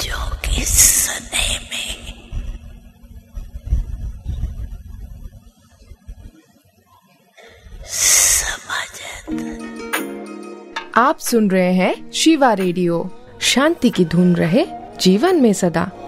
जो कि सुने में आप सुन रहे हैं शिवा रेडियो। शांति की धुन रहे जीवन में सदा।